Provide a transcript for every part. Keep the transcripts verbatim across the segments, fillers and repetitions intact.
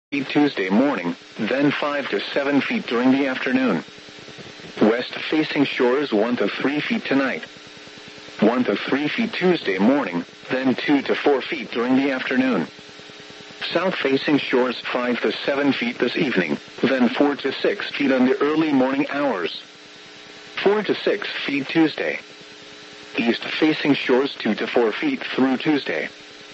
feet Tuesday morning, then five to seven feet during the afternoon. West-facing shores one to three feet tonight. one to three feet Tuesday morning, then two to four feet during the afternoon. South-facing shores five to seven feet this evening, then four to six feet in the early morning hours. four to six feet Tuesday. East-facing shores two to four feet through Tuesday.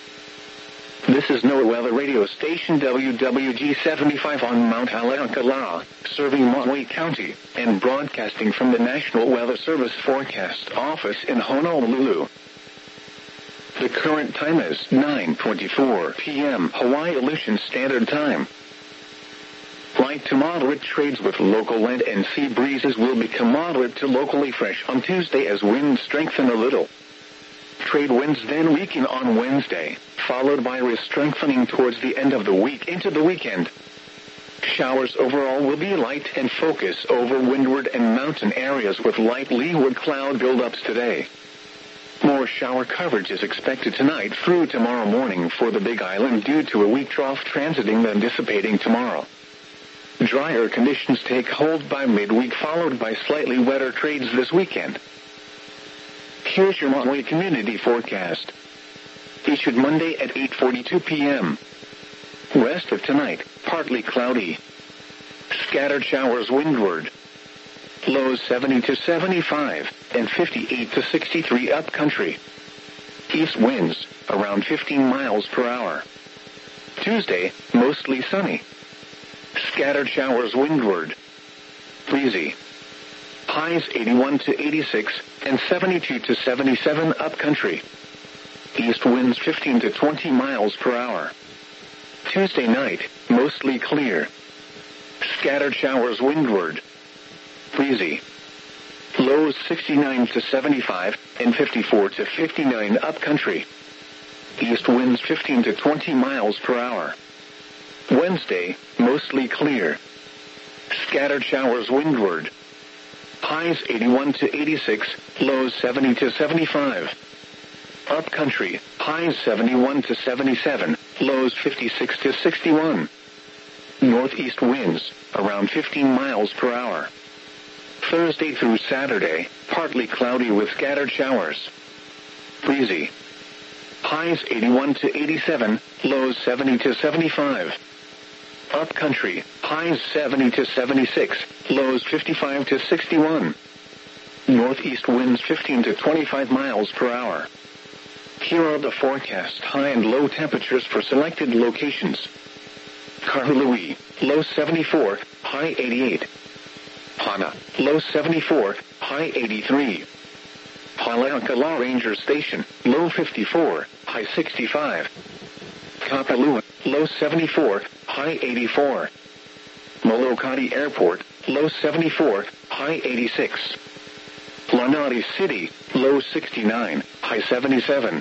This is NOAA Weather Radio Station W W G seventy-five on Mount Haleakala, serving Maui County, and broadcasting from the National Weather Service Forecast Office in Honolulu. The current time is nine twenty-four p m Hawaii Aleutian Standard Time. Light to moderate trades with local land and sea breezes will become moderate to locally fresh on Tuesday as winds strengthen a little. Trade winds then weaken on Wednesday, followed by re-strengthening towards the end of the week into the weekend. Showers overall will be light and focus over windward and mountain areas with light leeward cloud buildups today. More shower coverage is expected tonight through tomorrow morning for the Big Island due to a weak trough transiting then dissipating tomorrow. Drier conditions take hold by midweek followed by slightly wetter trades this weekend. Here's your Maui Community Forecast. Issued Monday at eight forty-two p m Rest of tonight, partly cloudy. Scattered showers windward. Lows seventy to seventy-five and fifty-eight to sixty-three upcountry. East winds, around fifteen miles per hour. Tuesday, mostly sunny. Scattered showers windward. Breezy. Highs eighty-one to eighty-six and seventy-two to seventy-seven upcountry. East winds fifteen to twenty miles per hour. Tuesday night, mostly clear. Scattered showers windward. Breezy. Lows sixty-nine to seventy-five and fifty-four to fifty-nine upcountry. East winds fifteen to twenty miles per hour. Wednesday, mostly clear. Scattered showers windward. Highs eighty-one to eighty-six, lows seventy to seventy-five. Upcountry, highs seventy-one to seventy-seven, lows fifty-six to sixty-one. Northeast winds, around fifteen miles per hour. Thursday through Saturday, partly cloudy with scattered showers. Breezy. Highs eighty-one to eighty-seven, lows seventy to seventy-five. Upcountry, highs seventy to seventy-six, lows fifty-five to sixty-one. Northeast winds fifteen to twenty-five miles per hour. Here are the forecast high and low temperatures for selected locations. Kahului, low seventy-four, high eighty-eight. Hana, low seventy-four, high eighty-three. Haleakala Ranger Station, low fifty-four, high sixty-five. Kapalua, low seventy-four, high eighty-four. Molokai Airport, low seventy-four, high eighty-six. Lanai City, low sixty-nine, high seventy-seven.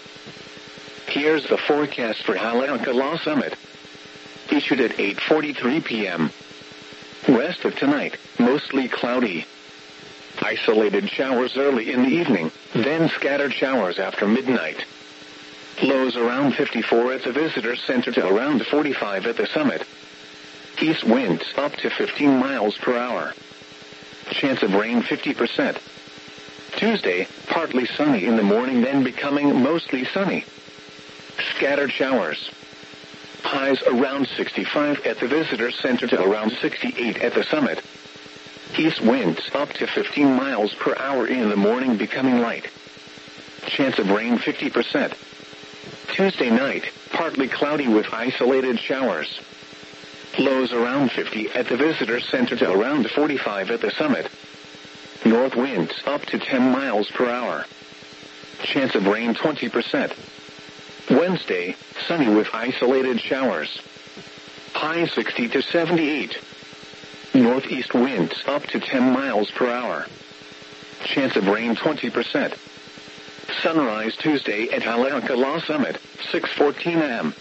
Here's the forecast for Haleakala Summit. Issued at eight forty-three p m Rest of tonight, mostly cloudy. Isolated showers early in the evening, then scattered showers after midnight. Lows around fifty-four at the Visitor Center to around forty-five at the summit. East winds up to fifteen miles per hour. Chance of rain fifty percent. Tuesday, partly sunny in the morning then becoming mostly sunny. Scattered showers. Highs around sixty-five at the Visitor Center to around sixty-eight at the summit. East winds up to fifteen miles per hour in the morning becoming light. Chance of rain fifty percent. Tuesday night, partly cloudy with isolated showers. Lows around fifty at the Visitor Center to around forty-five at the summit. North winds up to ten miles per hour. Chance of rain twenty percent. Wednesday, sunny with isolated showers. High sixty to seventy-eight. Northeast winds up to ten miles per hour. Chance of rain twenty percent. Sunrise Tuesday at Haleakala Summit, six fourteen a m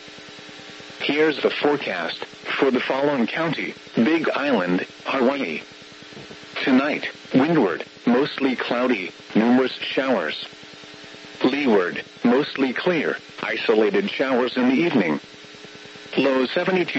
Here's the forecast for the following county, Big Island, Hawaii. Tonight, windward, mostly cloudy, numerous showers. Leeward, mostly clear, isolated showers in the evening. Low seventy-two.